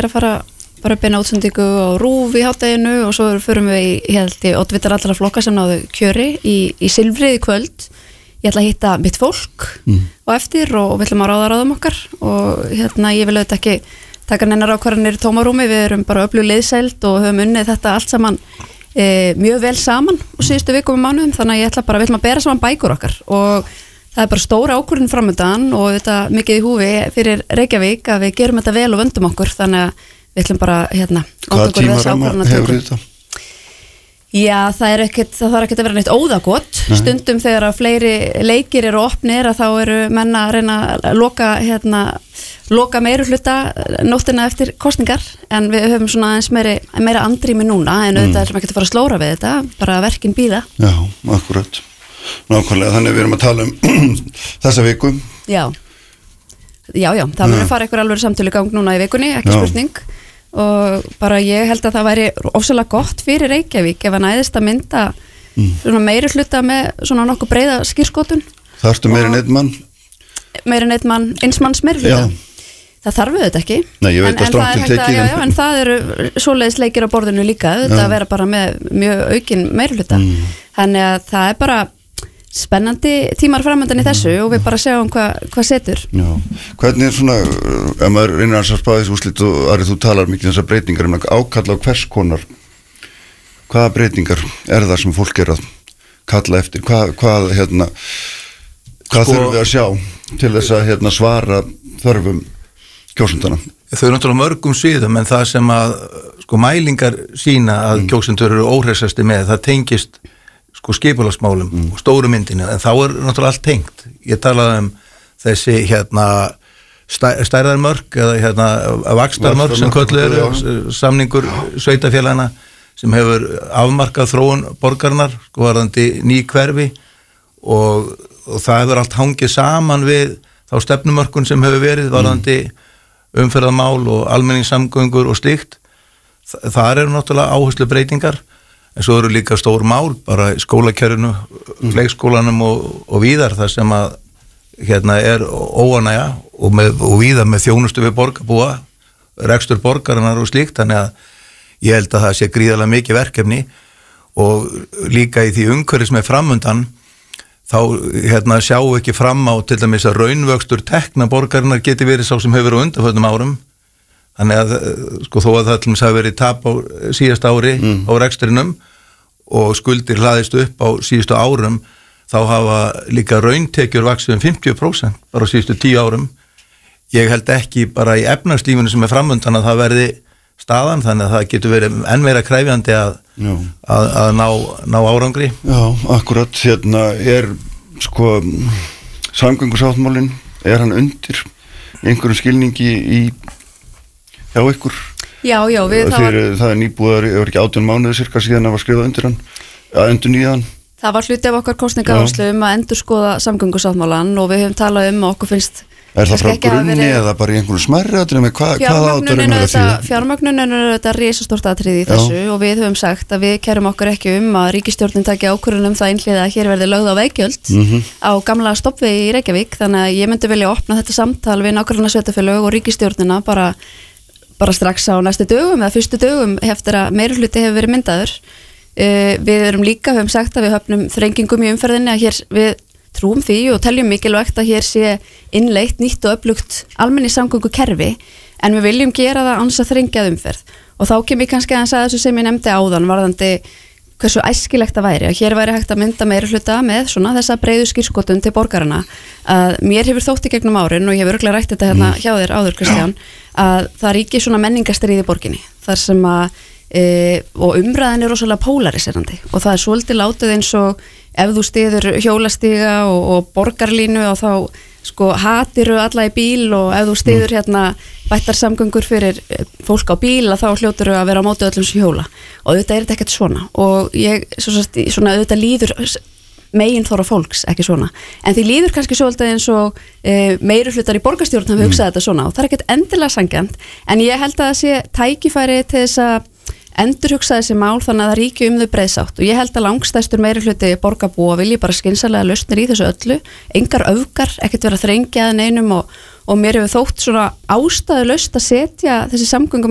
að fara bara beina útsendingu á RÚV í hádeginu og svo förum við í oddvitar allra flokka sem náðu kjöri í silfrið í kvöld. Ég ætla að hitta mitt fólk og eftir og við ætlum að ráðum okkar og ég vil auðvitað ekki taka neinar ákvarðanir í tómarúmi, við erum bara öflug liðsæld og höfum unnið þetta allt saman mjög vel saman og síðustu vikum og mánuðum, þannig að við ætlum að bera saman bækur okkar og það bara stóra ákvörðun framöndan og þetta mikið í húfi fyrir Reykjavík að við gerum þetta vel og vöndum okkur, þannig að við ætlum bara Hvaða tímaramma hefur þetta? Já, það þarf ekki að vera neitt óðagott. Stundum þegar að fleiri leikir eru opnir að þá eru menn að reyna að loka meirihluta nóttina eftir kosningar, en við höfum svona aðeins meira andrými núna, en auðvitað erum ekki að fara að slóra við þetta, bara verkin bíða. Já, akkurat. Nákvæmlega, þannig við erum að tala þessa viku. Já, það verður fara eitthvað alveg samtölu í gang núna í vikunni, ekki spurning. Og bara ég held að það væri ofsalega gott fyrir Reykjavík ef að næðist að mynda svona meiri hluta með svona nokkuð breiða skírskotun. Þarftu meiri en einn mann, eins manns meiri hluta. Það þarf við þetta ekki. Nei, ég veit að strátt til tekið. En það eru svoleiðis leikir á borðinu líka, þetta að vera bara með mjög aukin meiri hluta. Þannig að það er bara spennandi tímar framöndan í þessu og við bara sjáum hvað setur. Já. Hvernig er svona, ef maður reynir að spá þessu úrslit og Ari, þú talar mikið þessar breytingar ákalla á hvers konar, hvaða breytingar er það sem fólk er að kalla eftir, hvað þurfum við að sjá til þess að svara þörfum kjósendana? Þau eru náttúrulega mörgum sviðum, en það sem að mælingar sína að kjósendur eru óhressasti með, það tengist skipulagsmálum og stóru myndinu, en þá er náttúrulega allt tengt. Ég talaði þessi stærðarmörk eða vaxtarmörk sem kölluð eru, samningur sveitafélagana sem hefur afmarkað þróun borgarinnar, varðandi ný hverfi og það hefur allt hangið saman við þá stefnumörkun sem hefur verið varðandi umferðarmál og almenningssamgöngur og slíkt. Það eru náttúrulega áherslu breytingar. En svo eru líka stór mál bara í skólakerfinu, leikskólanum og víðar, þar sem að er óánægja og víðar með þjónustu við borgarbúa, rekstur borgarinnar og slíkt, þannig að ég held að það sé gríðarlega mikið verkefni og líka í því umhverfis með framundan þá sjáum við ekki fram á til dæmis að raunvöxtur tekna borgarinnar geti verið sá sem hefur á undanförnum árum. Þannig að þó að það hafi verið tap á síðasta ári á rekstrinum og skuldir hlaðist upp á síðustu árum, þá hafa líka rauntekjur vaxið 50% bara á síðustu 10 árum. Ég held ekki bara í efnahagslífinu sem er framöndan að það verði staðan, þannig að það getur verið enn meira kræfjandi að ná árangri. Já, akkurat, er samgöngusáttmálinn, er hann undir einhverjum skilningi hjá ykkur? Já, það er nýbúðar, ég var ekki 18 mánuði cirka síðan að var skrifað undir hann, að endur nýjaðan. Það var hluti af okkar kosningaáherslu að endurskoða samgöngusáttmálann og við höfum talað og okkur finnst. Er það frá grunni eða bara í einhverju smærri atriði með hvað átörin er að þýða? Fjármögnunin er þetta risastórt atriði í þessu og við höfum sagt að við kærum okkur ekki að ríkisstjórnin taki ákvörðun það einhliða að hér verði lögð á veggjöld á gamla stoppvegi í Reykjavík, þannig að ég myndi vilja opna þetta samtal við nágrannasveitarfélög og ríkisstjórnina bara strax á næstu dögum eða fyrstu dögum eftir að meirihluti hefur verið myndaður. Við höfum sagt að við höfnum þrengingum í umferðinni, að hér við trúum því og teljum mikilvægt að hér sé innleitt nýtt og öflugt almenningssamgöngukerfi, en við viljum gera það án þess að þrengja umferð. Og þá kem ég kannski aðeins að þessu sem ég nefndi áðan varðandi hversu æskilegt það væri, að hér væri hægt að mynda meirihluta með svona þessa breiðu skírskotun til borgarana. Að mér hefur þótt í gegnum árin og ég hefur örugglega rætt þetta hérna hjá þér áður, Kristján, að það ríki svona menningarstríð í borginni, þar sem að og umræðan er rosalega pólariserandi og það er svolítið látið eins og ef þú styður hjólastíga og borgarlínu og þá hatiru alla í bíl, og ef þú styður bættar samgöngur fyrir fólk á bíl þá hljótur að vera á móti öllum sem hjóla, og auðvitað er þetta ekkert svona og ég svona auðvitað líður megin þóra fólks ekki svona, en því líður kannski svolítið eins og meirihlutar í borgarstjórn hafa hugsað þetta svona og það er ekkert endilega sanngjarnt, en ég held að það sé tækifæri til þess að endurhugsa þessi mál þannig að það ríki þau breiðsátt, og ég held að langstærstur meirihluti borgarbúa vilji bara skynsamlega lausnir í þessu öllu, engar öfgar, ekkert vera að þrengja að neinum og mér hefur þótt svona ástæðulaust að setja þessi samgöngum